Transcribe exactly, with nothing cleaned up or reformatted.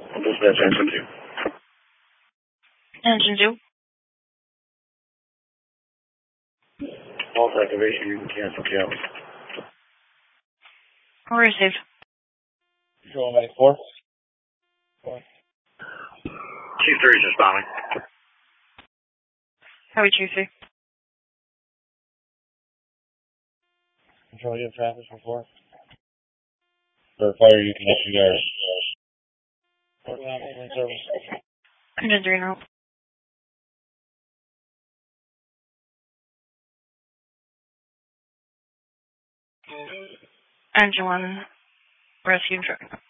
Dispatch engine two. Engine two. False activation, you can cancel count. Received. Control medic four. Four. Chief three is responding. How are Chief three? Control, you have traffic for four. For fire, you can issue guys. Port line, ambulance service. Engine three now. Engine one. Rescue truck.